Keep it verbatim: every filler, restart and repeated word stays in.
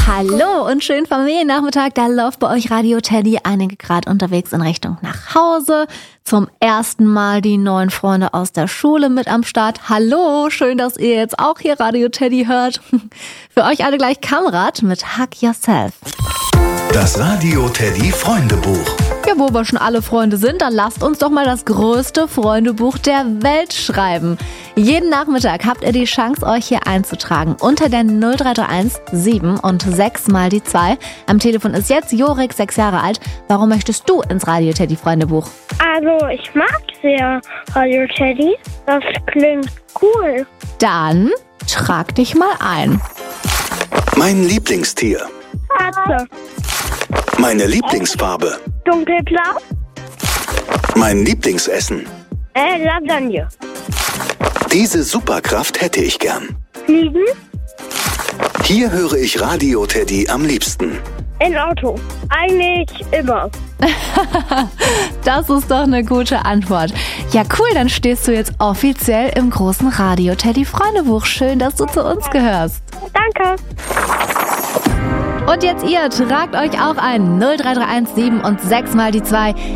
Hallo und schönen Familiennachmittag. Da läuft bei euch Radio Teddy. Einige gerade unterwegs in Richtung nach Hause. Zum ersten Mal die neuen Freunde aus der Schule mit am Start. Hallo, schön, dass ihr jetzt auch hier Radio Teddy hört. Für euch alle gleich Kamrat mit Hug Yourself. Das Radio Teddy Freundebuch. Ja, wo wir schon alle Freunde sind, dann lasst uns doch mal das größte Freundebuch der Welt schreiben. Jeden Nachmittag habt ihr die Chance, euch hier einzutragen. Unter der null drei drei eins sieben und sechs mal die zwei. Am Telefon ist jetzt Jorik, sechs Jahre alt. Warum möchtest du ins Radio Teddy Freundebuch? Also, ich mag sehr Radio Teddy. Das klingt cool. Dann trag dich mal ein. Mein Lieblingstier. Katze. Meine Lieblingsfarbe. Dunkelblau. Mein Lieblingsessen. Äh, Lasagne. Diese Superkraft hätte ich gern. Fliegen. Hier höre ich Radio Teddy am liebsten. Im Auto. Eigentlich immer. Das ist doch eine gute Antwort. Ja, cool, dann stehst du jetzt offiziell im großen Radio Teddy Freundebuch. Schön, dass du zu uns gehörst. Danke. Und jetzt ihr, tragt euch auch ein. null drei drei eins sieben und sechs mal die zwei.